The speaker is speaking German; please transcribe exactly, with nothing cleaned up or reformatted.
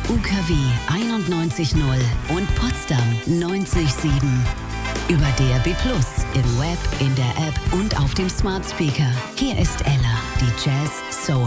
U K W einundneunzig null und Potsdam neunzig sieben. Über D A B Plus, im Web, in der App und auf dem Smart Speaker. Hier ist Ella, die Jazz Soul